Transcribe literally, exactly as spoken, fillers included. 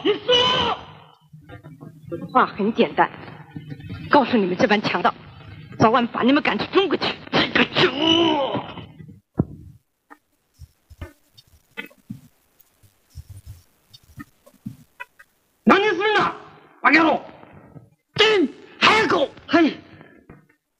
你说。 我的话很简单，告诉你们这帮强盗，早晚把你们赶出中国去。 这个猪！那你是哪？八家龙。